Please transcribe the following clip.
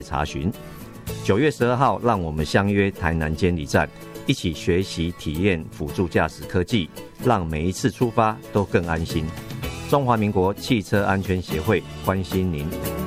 查询。9月12号，让我们相约台南监理站，一起学习体验辅助驾驶科技，让每一次出发都更安心。中华民国汽车安全协会关心您。